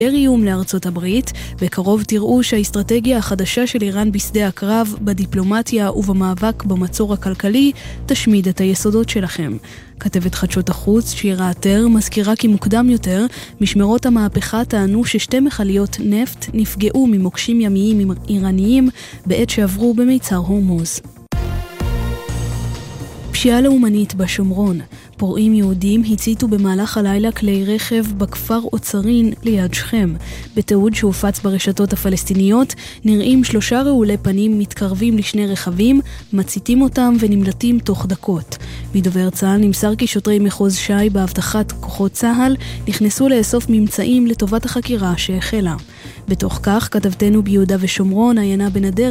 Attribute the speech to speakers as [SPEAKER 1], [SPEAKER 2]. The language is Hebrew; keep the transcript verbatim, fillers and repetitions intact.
[SPEAKER 1] איום לארצות הברית. בקרוב תראו שהאסטרטגיה החדשה של איראן בשדה הקרב, בדיפלומטיה ובמאבק במצור הכלכלי, תשמיד את היסודות שלכם. כתבת חדשות החוץ שירה עטר מזכירה כי מוקדם יותר, משמרות המהפכה טענו ששתי מכליות נפט נפגעו ממוקשים ימיים איראניים בעת שעברו במיצר הורמוז. פשיעה לאומנית בשומרון. פורעים יהודים הציתו במהלך הלילה כלי רכב בכפר אוצרין ליד שכם. בתיעוד שהופץ ברשתות הפלסטיניות נראים שלושה רעולי פנים מתקרבים לשני רכבים, מציתים אותם ונמלטים תוך דקות. מדובר צה"ל נמסר כי שוטרי מחוז שי בהבטחת כוחות צה"ל נכנסו לאסוף ממצאים לטובת החקירה שהחלה. בתוך כך כתבתנו ביהודה ושומרון עיינה בנדר